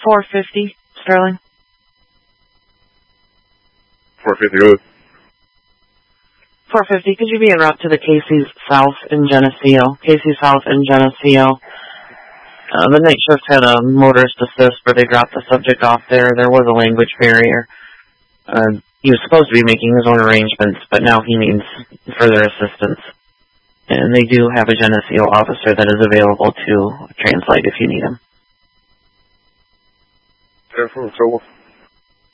450, Sterling. 450 who? 450, could you be en route to the Casey's South in Geneseo? Casey's South in Geneseo. The night shift had a motorist assist, but they dropped the subject off there. There was a language barrier. He was supposed to be making his own arrangements, but now he needs further assistance. And they do have a Geneseo officer that is available to translate if you need him. Yeah, so